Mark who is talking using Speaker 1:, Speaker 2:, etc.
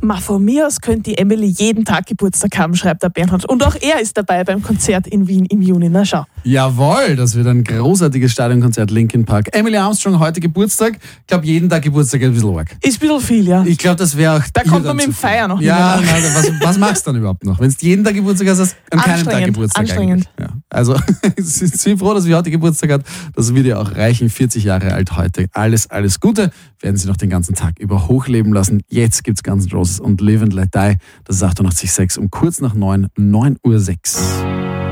Speaker 1: Von mir aus könnte die Emily jeden Tag Geburtstag haben, schreibt der Bernhard. Und auch er ist dabei beim Konzert in Wien im Juni. Na schau.
Speaker 2: Jawohl, das wird ein großartiges Stadionkonzert, Linkin Park. Emily Armstrong, heute Geburtstag. Ich glaube, jeden Tag Geburtstag ist ein bisschen arg.
Speaker 1: Ist ein bisschen viel, ja.
Speaker 2: Ich glaube, das wäre auch...
Speaker 1: Da kommt man mit dem Feier noch
Speaker 2: Ja,
Speaker 1: nicht mehr nach.
Speaker 2: was machst du dann überhaupt noch? Wenn du jeden Tag Geburtstag hast, an keinem Tag Geburtstag
Speaker 1: anstrengend.
Speaker 2: eigentlich. Ja. Also, sind froh, dass sie heute Geburtstag hat. Das wird ihr auch reichen. 40 Jahre alt heute. Alles Gute. Werden sie noch den ganzen Tag über hochleben lassen. Jetzt gibt's Guns N' Roses und Live and Let Die. Das ist 88,6 um kurz nach 9:06 Uhr.